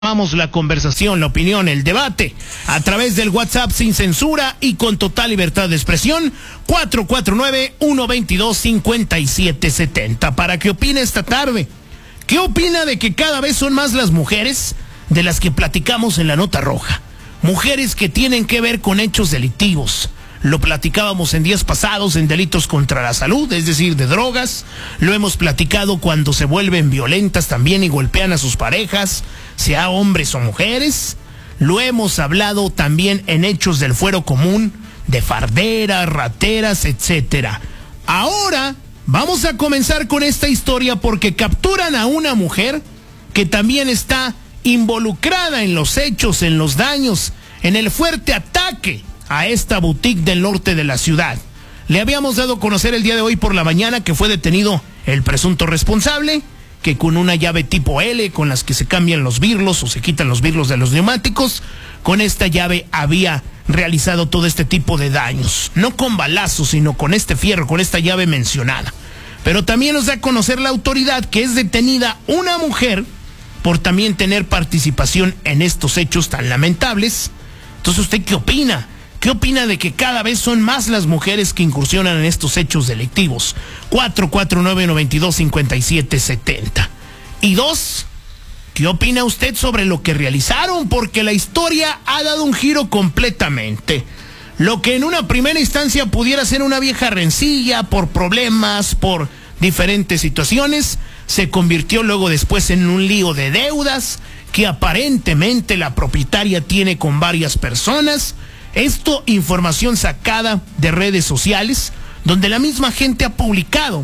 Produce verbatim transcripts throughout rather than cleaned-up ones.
Vamos la conversación, la opinión, el debate a través del WhatsApp sin censura y con total libertad de expresión cuatro cuatro nueve, uno dos dos, cinco siete siete cero. ¿Para qué opina esta tarde? ¿Qué opina de que cada vez son más las mujeres de las que platicamos en la nota roja? Mujeres que tienen que ver con hechos delictivos. Lo platicábamos en días pasados en delitos contra la salud, es decir, de drogas. Lo hemos platicado cuando se vuelven violentas también y golpean a sus parejas, sea hombres o mujeres. Lo hemos hablado también en hechos del fuero común, de farderas, rateras, etcétera. Ahora vamos a comenzar con esta historia porque capturan a una mujer que también está involucrada en los hechos, en los daños, en el fuerte ataque a esta boutique del norte de la ciudad. Le habíamos dado a conocer el día de hoy por la mañana que fue detenido el presunto responsable, que con una llave tipo L, con las que se cambian los birlos o se quitan los birlos de los neumáticos, con esta llave había realizado todo este tipo de daños. No con balazos, sino con este fierro, con esta llave mencionada. Pero también nos da a conocer la autoridad que es detenida una mujer por también tener participación en estos hechos tan lamentables. Entonces, ¿usted qué opina? ¿Qué opina de que cada vez son más las mujeres que incursionan en estos hechos delictivos? cuatro cuatro nueve, uno dos dos, cinco siete siete cero. Y dos, ¿qué opina usted sobre lo que realizaron? Porque la historia ha dado un giro completamente. Lo que en una primera instancia pudiera ser una vieja rencilla por problemas, por diferentes situaciones, se convirtió luego después en un lío de deudas que aparentemente la propietaria tiene con varias personas. Esto, información sacada de redes sociales, donde la misma gente ha publicado,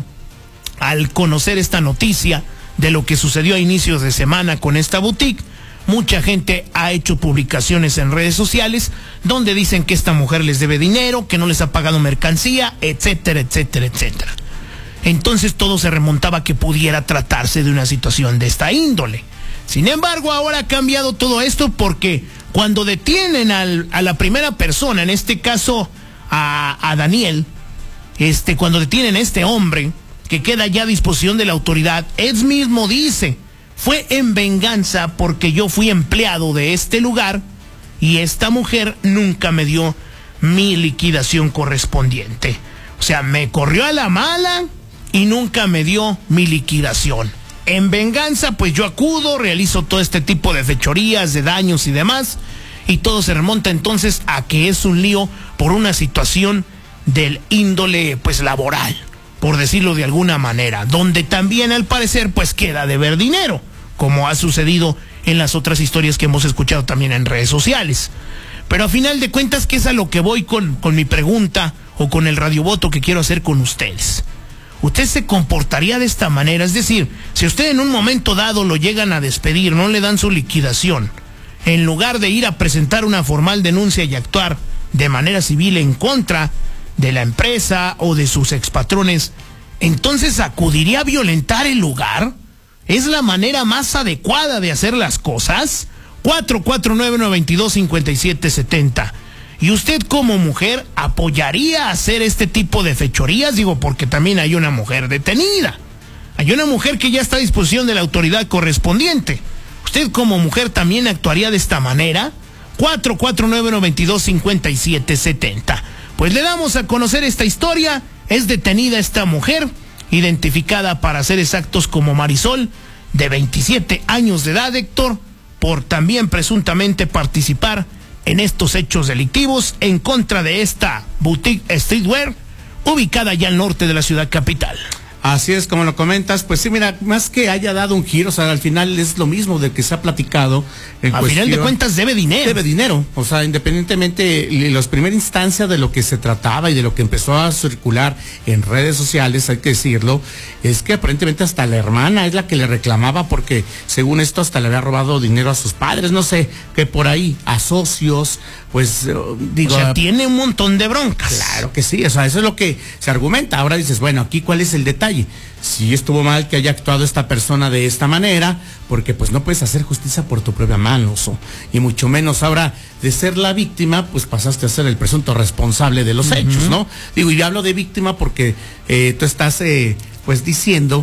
al conocer esta noticia de lo que sucedió a inicios de semana con esta boutique, mucha gente ha hecho publicaciones en redes sociales, donde dicen que esta mujer les debe dinero, que no les ha pagado mercancía, etcétera, etcétera, etcétera. Entonces todo se remontaba a que pudiera tratarse de una situación de esta índole. Sin embargo, ahora ha cambiado todo esto porque cuando detienen al, a la primera persona, en este caso a, a Daniel, este, cuando detienen a este hombre que queda ya a disposición de la autoridad, él mismo dice, fue en venganza porque yo fui empleado de este lugar y esta mujer nunca me dio mi liquidación correspondiente. O sea, me corrió a la mala y nunca me dio mi liquidación. En venganza, pues yo acudo, realizo todo este tipo de fechorías, de daños y demás, y todo se remonta entonces a que es un lío por una situación del índole, pues laboral, por decirlo de alguna manera, donde también al parecer pues queda de ver dinero, como ha sucedido en las otras historias que hemos escuchado también en redes sociales. Pero a final de cuentas, ¿qué es a lo que voy con, con mi pregunta o con el radiovoto que quiero hacer con ustedes? ¿Usted se comportaría de esta manera? Es decir, si usted en un momento dado lo llegan a despedir, no le dan su liquidación, en lugar de ir a presentar una formal denuncia y actuar de manera civil en contra de la empresa o de sus expatrones, entonces acudiría a violentar el lugar. ¿Es la manera más adecuada de hacer las cosas? cuatro cuatro nueve, uno dos dos, cinco siete siete cero. ¿Y usted como mujer apoyaría hacer este tipo de fechorías? Digo, porque también hay una mujer detenida. Hay una mujer que ya está a disposición de la autoridad correspondiente. ¿Usted como mujer también actuaría de esta manera? cuatro cuatro nueve, uno dos dos, cinco siete siete cero. Pues le damos a conocer esta historia. Es detenida esta mujer, identificada para ser exactos como Marisol, de veintisiete años de edad, Héctor, por también presuntamente participar en estos hechos delictivos en contra de esta boutique streetwear ubicada ya al norte de la ciudad capital. Así es, como lo comentas, pues sí, mira, más que haya dado un giro, o sea, al final es lo mismo de que se ha platicado. En al cuestión, final de cuentas debe dinero. Debe dinero, o sea, independientemente de las primeras instancias de lo que se trataba y de lo que empezó a circular en redes sociales, hay que decirlo, es que aparentemente hasta la hermana es la que le reclamaba porque según esto hasta le había robado dinero a sus padres, no sé, que por ahí, a socios, pues digo... O sea, tiene un montón de broncas. Claro que sí, o sea, eso es lo que se argumenta. Ahora dices, bueno, aquí cuál es el detalle. Si estuvo mal que haya actuado esta persona de esta manera, porque pues no puedes hacer justicia por tu propia mano, so, y mucho menos ahora de ser la víctima, pues pasaste a ser el presunto responsable de los uh-huh. hechos, ¿no? Digo, y hablo de víctima porque eh, tú estás eh, pues diciendo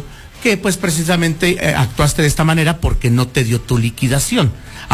que pues precisamente eh, actuaste de esta manera porque no te dio tu liquidación.